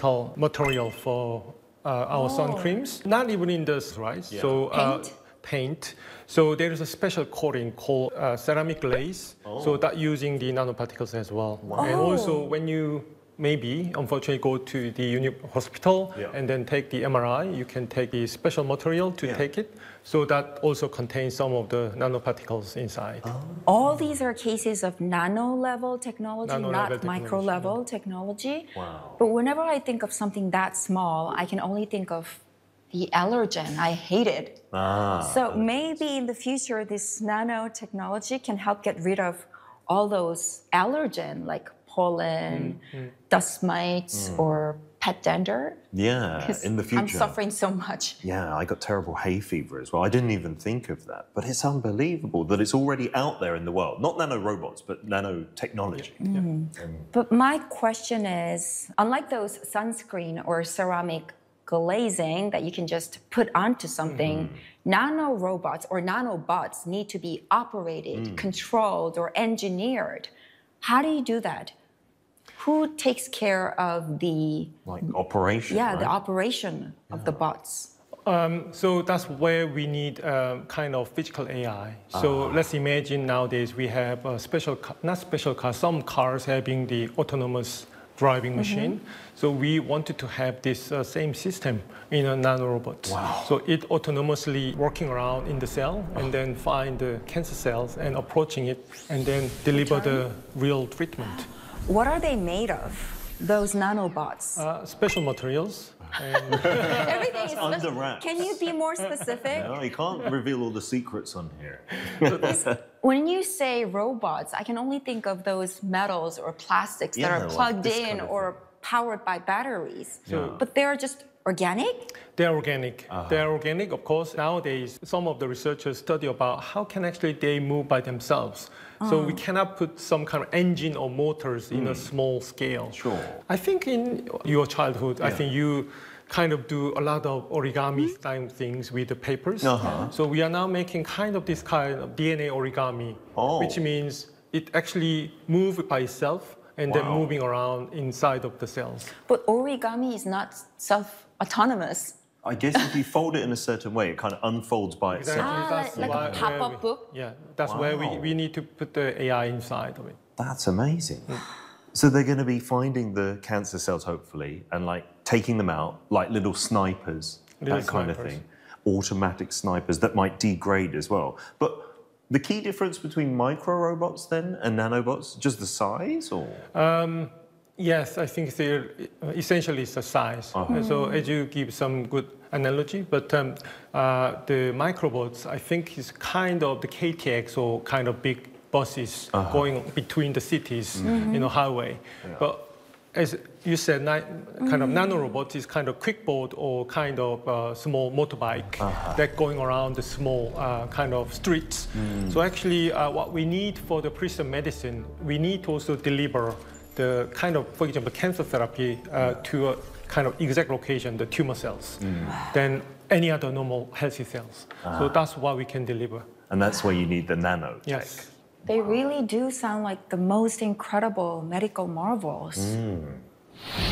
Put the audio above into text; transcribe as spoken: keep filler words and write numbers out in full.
special material for uh, our Oh. sun creams. Not even in the right. Yeah. So uh, Paint? paint. So there is a special coating called uh, ceramic glaze. Oh. So that using the nanoparticles as well. Wow. And Oh. also when you maybe unfortunately go to the uni hospital Yeah. and then take the M R I, you can take the special material to Yeah. take it. So that also contains some of the nanoparticles inside. All these are cases of nano-level technology, Nano-level not micro-level technology, technology. Wow. But whenever I think of something that small, I can only think of the allergen. I hate it. Ah. So maybe in the future, this nanotechnology can help get rid of all those allergen like pollen, dust mites, or pet dander. Yeah, 'Cause in the future. I'm suffering so much. Yeah, I got terrible hay fever as well. I didn't even think of that. But it's unbelievable that it's already out there in the world. Not nanorobots, but nanotechnology. But my question is, unlike those sunscreen or ceramic glazing that you can just put onto something, nano robots or nanobots need to be operated, controlled, or engineered. How do you do that? Who takes care of the Like operation, yeah right? the operation of the bots? Um, so that's where we need um, kind of physical A I. So let's imagine nowadays we have a special, ca- not special cars, some cars having the autonomous driving machine. So we wanted to have this uh, same system in a nanorobot. Wow. So it autonomously working around in the cell and then find the cancer cells and approaching it and then deliver the real treatment. What are they made of? Those nanobots? Uh, special materials. And Everything is under special. wraps. Can you be more specific? No, you can't reveal all the secrets on here. When you say robots, I can only think of those metals or plastics Yeah, that are like plugged this in kind of or powered by batteries. So- But they're just organic? they're organic. They're organic, of course. Nowadays, some of the researchers study about how can actually they move by themselves. So we cannot put some kind of engine or motors in a small scale. Sure. I think in your childhood, I Yeah. think you kind of do a lot of origami style things with the papers. Uh-huh. So we are now making kind of this kind of D N A origami, Oh. which means it actually moves by itself and then Wow. moving around inside of the cells. But origami is not self-autonomous. I guess if you fold it in a certain way, it kind of unfolds by itself. Ah, That's like- like a why- where pop-up we- book? Yeah, that's where we, Wow. we need to put the A I inside of it. That's amazing. So they're going to be finding the cancer cells, hopefully, and like taking them out like little snipers, Little that kind of snipers. thing. Automatic snipers that might degrade as well. But the key difference between micro robots then and nanobots, just the size, or Yes, I think they're essentially it's the size. And so as you give some good analogy, but um, uh, the microbots, I think is kind of the K T X or kind of big buses going between the cities, you know, highway. But as you said, ni- kind of nanorobot is kind of quick boat or kind of uh, small motorbike that going around the small uh, kind of streets. So actually, uh, what we need for the precision medicine, we need to also deliver the kind of, for example, cancer therapy uh, to a kind of exact location, the tumor cells, than any other normal healthy cells. So that's what we can deliver. and that's where you need the nano. Yes. They really do sound like the most incredible medical marvels.